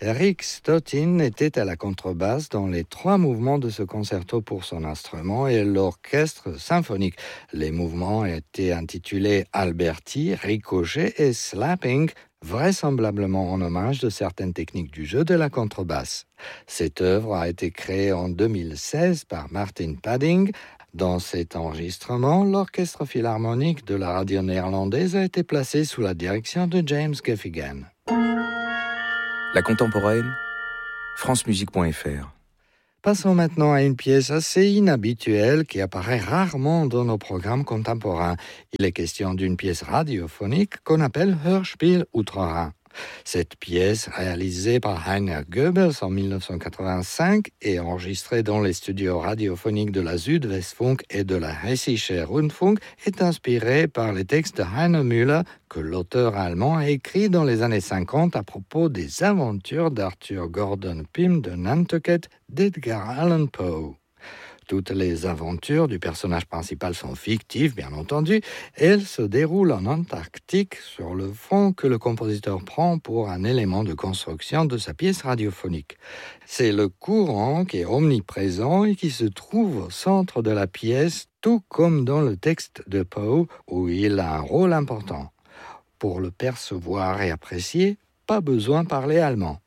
Eric Stottin était à la contrebasse dans les 3 mouvements de ce concerto pour son instrument et l'orchestre symphonique. Les mouvements étaient intitulés Alberti, Ricochet et Slapping, vraisemblablement en hommage de certaines techniques du jeu de la contrebasse. Cette œuvre a été créée en 2016 par Martin Padding. Dans cet enregistrement, l'orchestre philharmonique de la radio néerlandaise a été placé sous la direction de James Gaffigan. La contemporaine, francemusique.fr. Passons maintenant à une pièce assez inhabituelle qui apparaît rarement dans nos programmes contemporains. Il est question d'une pièce radiophonique qu'on appelle Hörspiel Outre-Rhin. Cette pièce, réalisée par Heiner Goebbels en 1985 et enregistrée dans les studios radiophoniques de la Südwestfunk et de la Hessische Rundfunk, est inspirée par les textes de Heiner Müller que l'auteur allemand a écrit dans les années 50 à propos des aventures d'Arthur Gordon Pym de Nantucket d'Edgar Allan Poe. Toutes les aventures du personnage principal sont fictives, bien entendu. Elles se déroulent en Antarctique sur le fond que le compositeur prend pour un élément de construction de sa pièce radiophonique. C'est le courant qui est omniprésent et qui se trouve au centre de la pièce, tout comme dans le texte de Poe, où il a un rôle important. Pour le percevoir et apprécier, pas besoin de parler allemand.